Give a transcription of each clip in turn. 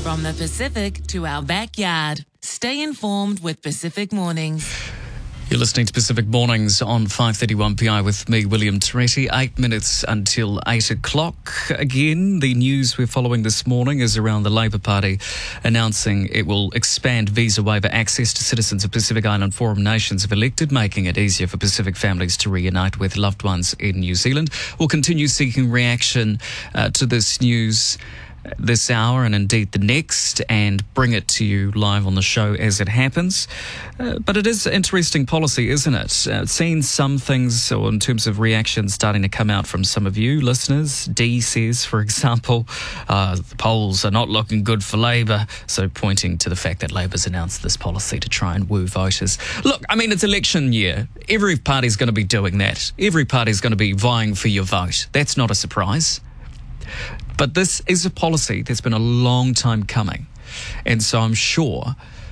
From the Pacific to our backyard. Stay informed with Pacific Mornings. You're listening to Pacific Mornings on 5:31 PI with me, William Toretti. 8 minutes until 8 o'clock. Again, the news we're following this morning is around the Labour Party announcing it will expand visa waiver access to citizens of Pacific Island Forum nations if elected, making it easier for Pacific families to reunite with loved ones in New Zealand. We'll continue seeking reaction to this news this hour and indeed the next, and bring it to you live on the show as it happens. But it is interesting policy, isn't it? Seen some things, or in terms of reaction, starting to come out from some of you listeners. Dee says, for example, the polls are not looking good for Labour, so pointing to the fact that Labour's announced this policy to try and woo voters. Look, I mean, it's election year. Every party's going to be doing that. Every party's going to be vying for your vote. That's not a surprise. But this is a policy that's been a long time coming. And so I'm sure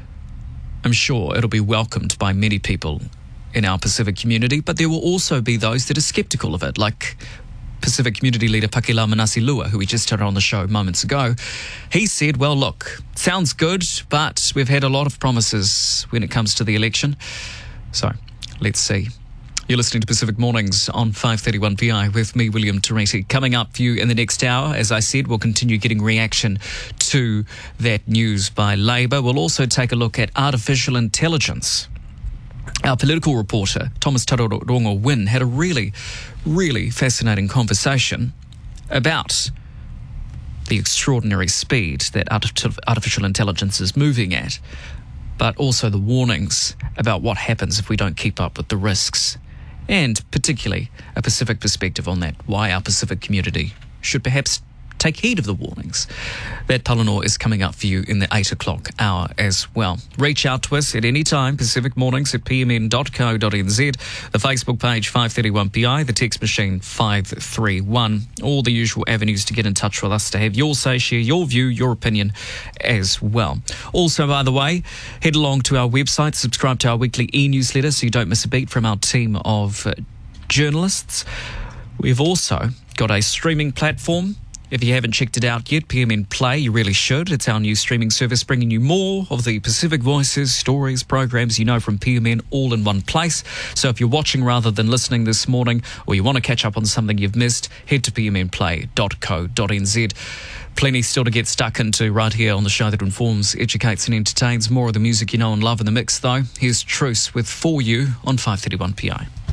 it'll be welcomed by many people in our Pacific community, but there will also be those that are sceptical of it, like Pacific community leader Pakilau Manasi-Lua, who we just heard on the show moments ago. He said, well, look, sounds good, but we've had a lot of promises when it comes to the election. So let's see. You're listening to Pacific Mornings on 5:31 PI with me, William Toretti. Coming up for you in the next hour, as I said, we'll continue getting reaction to that news by Labour. We'll also take a look at artificial intelligence. Our political reporter, Thomas Tararongo Wynn, had a really, really fascinating conversation about the extraordinary speed that artificial intelligence is moving at, but also the warnings about what happens if we don't keep up with the risks. And particularly a Pacific perspective on that, why our Pacific community should perhaps take heed of the warnings. That Palanor is coming up for you in the 8 o'clock hour as well. Reach out to us at any time, Pacific Mornings at pmn.co.nz, the Facebook page 531 PI, the text machine 531. All the usual avenues to get in touch with us, to have your say, share your view, your opinion as well. Also, by the way, head along to our website, subscribe to our weekly e-newsletter so you don't miss a beat from our team of journalists. We've also got a streaming platform. If you haven't checked it out yet, PMN Play, you really should. It's our new streaming service bringing you more of the Pacific voices, stories, programs you know from PMN all in one place. So if you're watching rather than listening this morning, or you want to catch up on something you've missed, head to pmnplay.co.nz. Plenty still to get stuck into right here on the show that informs, educates and entertains. More of the music you know and love in the mix though. Here's Truce with For You on 531 PI.